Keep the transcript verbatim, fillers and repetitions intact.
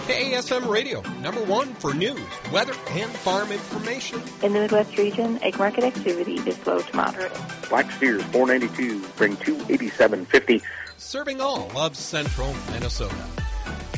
K A S M Radio, number one for news, weather, and farm information. In the Midwest region, egg market activity is slow to moderate. Black steers, four ninety-two, bring two eighty-seven fifty. Serving all of central Minnesota.